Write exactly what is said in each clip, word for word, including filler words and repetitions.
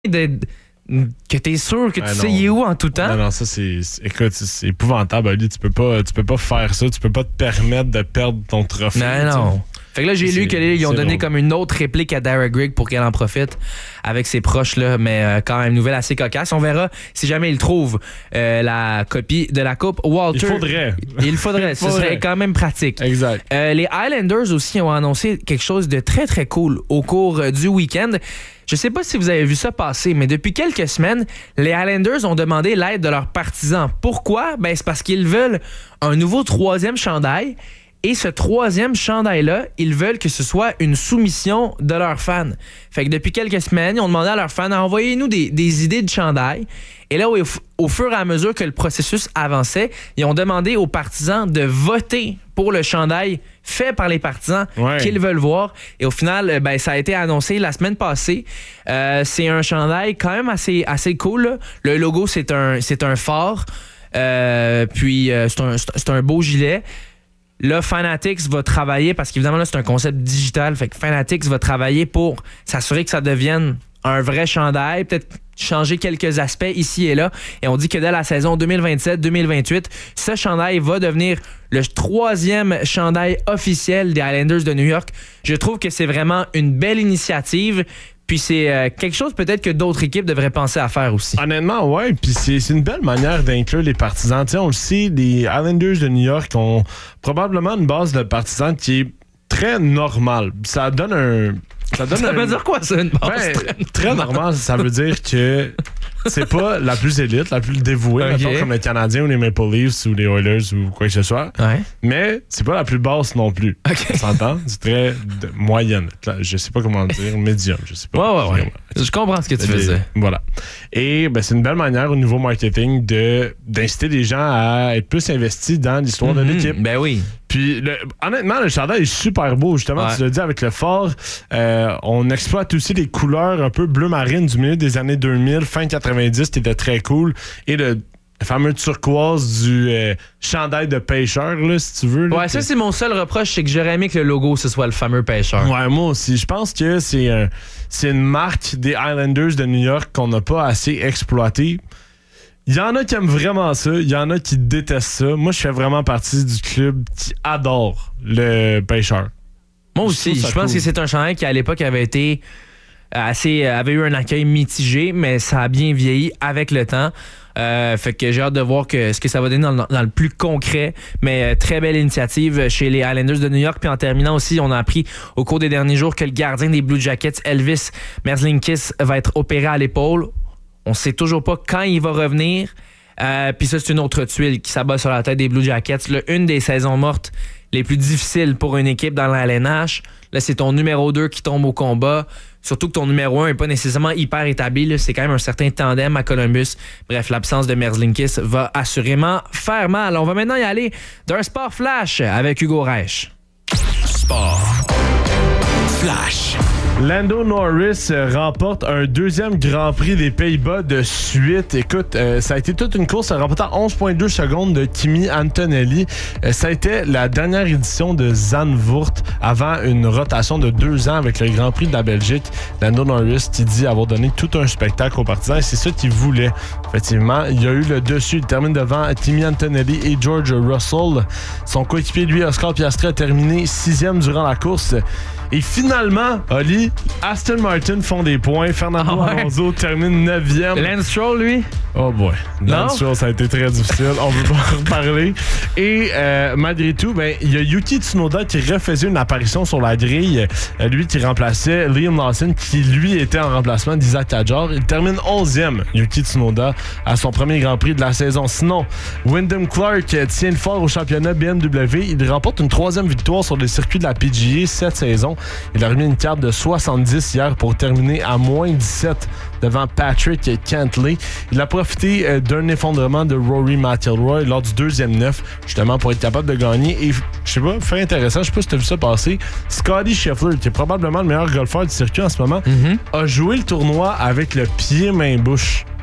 de... que t'es sûr que tu ah sais il est où en tout temps. Non, non, ça, c'est, c'est, écoute, c'est épouvantable, Ali. Tu peux pas, tu peux pas faire ça. Tu peux pas te permettre de perdre ton trophée. Non, non. Fait que là, j'ai c'est, lu qu'ils ont donné drôle. comme une autre réplique à Dara Grigg pour qu'elle en profite avec ses proches, là. Mais euh, quand même, nouvelle assez cocasse. On verra si jamais il trouve euh, la copie de la coupe Walter. Il faudrait. Il faudrait. Ce serait quand même pratique. Exact. Euh, les Islanders aussi ont annoncé quelque chose de très, très cool au cours euh, du week-end. Je sais pas si vous avez vu ça passer, mais depuis quelques semaines, les Islanders ont demandé l'aide de leurs partisans. Pourquoi? Ben, c'est parce qu'ils veulent un nouveau troisième chandail. Et ce troisième chandail-là, ils veulent que ce soit une soumission de leurs fans. Fait que depuis quelques semaines, ils ont demandé à leurs fans, envoyez-nous des, des idées de chandail. Et là, au, au fur et à mesure que le processus avançait, ils ont demandé aux partisans de voter pour le chandail fait par les partisans ouais. qu'ils veulent voir. Et au final, ben, ça a été annoncé la semaine passée. Euh, c'est un chandail quand même assez, assez cool, là. Le logo, c'est un, c'est un phare. Euh, puis, euh, c'est, un, c'est un beau gilet. Là, Fanatics va travailler, parce qu'évidemment, là, c'est un concept digital. Fait que Fanatics va travailler pour s'assurer que ça devienne un vrai chandail, peut-être changer quelques aspects ici et là. Et on dit que dès la saison deux mille vingt-sept deux mille vingt-huit, ce chandail va devenir le troisième chandail officiel des Islanders de New York. Je trouve que c'est vraiment une belle initiative. Puis c'est euh, quelque chose peut-être que d'autres équipes devraient penser à faire aussi. Honnêtement, ouais. Puis c'est, c'est une belle manière d'inclure les partisans. Tu sais, on le sait, les Islanders de New York ont probablement une base de partisans qui est très normale. Ça donne un... Ça, donne ça un... veut dire quoi, ça, une base ben, très, très normale? Ça veut dire que c'est pas la plus élite, la plus dévouée, okay. mettons, comme les Canadiens ou les Maple Leafs ou les Oilers ou quoi que ce soit. Ouais. Mais c'est pas la plus basse non plus. Okay. On s'entend? C'est très de, moyenne. Je sais pas comment le dire. Médium, je sais pas. Ouais, ouais, ouais. Je comprends ce que tu les, faisais. Voilà. Et ben, c'est une belle manière au niveau marketing de, d'inciter les gens à être plus investis dans l'histoire mm-hmm. de l'équipe. Ben oui. Puis, le, honnêtement, le chandail est super beau, justement. Ouais. Tu l'as dit avec le fort. Euh, on exploite aussi les couleurs un peu bleu marine du milieu des années deux mille, fin quatre-vingt-dix, qui était très cool. Et le, le fameux turquoise du euh, chandail de pêcheur, là, si tu veux. Là, ouais, ça, c'est mon seul reproche, c'est que j'aurais aimé que le logo, ce soit le fameux pêcheur. Ouais, moi aussi. Je pense que c'est, un, c'est une marque des Islanders de New York qu'on n'a pas assez exploitée. Il y en a qui aiment vraiment ça, il y en a qui détestent ça. Moi, je fais vraiment partie du club qui adore le pêcheur. Moi aussi, je, je pense cool. que c'est un chandail qui, à l'époque, avait été assez, avait eu un accueil mitigé, mais ça a bien vieilli avec le temps. Euh, fait que j'ai hâte de voir que, ce que ça va donner dans, dans le plus concret, mais euh, très belle initiative chez les Islanders de New York. Puis en terminant aussi, on a appris au cours des derniers jours que le gardien des Blue Jackets, Elvis Merzlikins, va être opéré à l'épaule. On sait toujours pas quand il va revenir. Euh, Puis ça, c'est une autre tuile qui s'abat sur la tête des Blue Jackets. Là, une des saisons mortes les plus difficiles pour une équipe dans la L N H. Là, c'est ton numéro deux qui tombe au combat. Surtout que ton numéro un n'est pas nécessairement hyper établi. Là. C'est quand même un certain tandem à Columbus. Bref, l'absence de Merzlikins va assurément faire mal. On va maintenant y aller d'un sport flash avec Hugo Reich. Sport flash. Lando Norris remporte un deuxième Grand Prix des Pays-Bas de suite. Écoute, euh, ça a été toute une course remportant onze virgule deux secondes de Kimi Antonelli. Euh, ça a été la dernière édition de Zandvoort avant une rotation de deux ans avec le Grand Prix de la Belgique. Lando Norris qui dit avoir donné tout un spectacle aux partisans et c'est ça qu'il voulait. Effectivement, il y a eu le dessus. Il termine devant Kimi Antonelli et George Russell. Son coéquipier, lui, Oscar Piastri, a terminé sixième durant la course. Et finalement, Oli, Aston Martin font des points. Fernando ah ouais. Alonso termine neuvième. Lance Stroll, lui? Oh boy. Lance Stroll, ça a été très difficile. On veut pas en reparler. Et euh, malgré tout, ben, il y a Yuki Tsunoda qui refaisait une apparition sur la grille. Euh, lui qui remplaçait Liam Lawson, qui lui était en remplacement d'Isaac Hadjar. Il termine onzième, Yuki Tsunoda, à son premier Grand Prix de la saison. Sinon, Wyndham Clark tient fort au championnat B M W. Il remporte une troisième victoire sur le circuit de la P G A cette saison. Il a remis une carte de soixante-dix hier pour terminer à moins dix-sept devant Patrick Cantley. Il a profité euh, d'un effondrement de Rory McIlroy lors du deuxième neuf, justement pour être capable de gagner. Et je sais pas, fait intéressant, je sais pas si tu as vu ça passer. Scotty Scheffler, qui est probablement le meilleur golfeur du circuit en ce moment, mm-hmm. a joué le tournoi avec le pied main-bouche.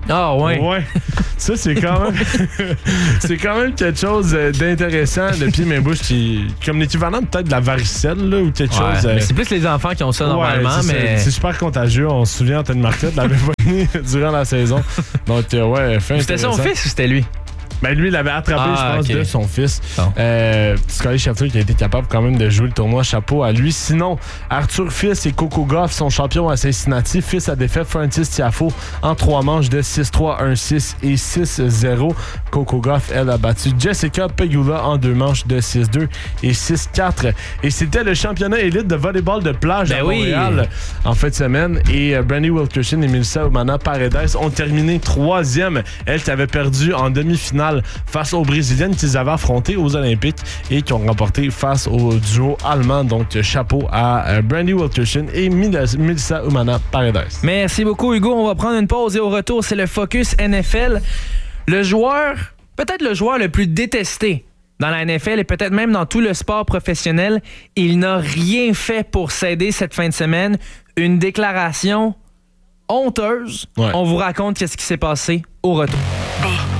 Ah, ouais. Ouais. Ça, c'est quand même c'est quand même quelque chose d'intéressant. Le pied, main, bouche, qui, comme l'équivalent peut-être de la varicelle, là, ou quelque Ouais, chose. mais c'est plus les enfants qui ont ça, ouais, normalement, c'est mais... C'est super contagieux. On se souvient, Anthony Marcotte l'avait venu durant la saison. Donc, euh, ouais, fin C'était son fils ou c'était lui? Ben lui, il l'avait attrapé, ah, je pense, okay. de son fils. Bon. Euh, Scully Sheffield qui a été capable quand même de jouer le tournoi. Chapeau à lui. Sinon, Arthur Fils et Coco Gauff sont champions à Cincinnati. Fils a défait Francis Tiafoe en trois manches de six trois, un six et six zéro. Coco Gauff, elle, a battu Jessica Pegula en deux manches de six deux et six quatre. Et c'était le championnat élite de volleyball de plage ben à Montréal oui. en fin de semaine. Et euh, Brandy Wilkerson et Melissa Umana Paredes ont terminé troisième. Elle qui avait perdu en demi-finale face aux Brésiliennes qu'ils avaient affrontées aux Olympiques et qui ont remporté face au duo allemand. Donc, chapeau à Brandy Wilkerson et Melissa Umana Paredes. Merci beaucoup, Hugo. On va prendre une pause et au retour, c'est le Focus N F L. Le joueur, peut-être le joueur le plus détesté dans la N F L et peut-être même dans tout le sport professionnel, il n'a rien fait pour s'aider cette fin de semaine. Une déclaration honteuse. Ouais. On vous raconte qu'est-ce qui s'est passé au retour.